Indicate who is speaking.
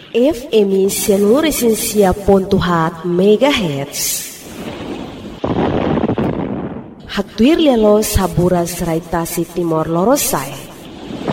Speaker 1: FM 100.4 MHz. Haktuir lelo sabura serai Tasik Timor Lorosae.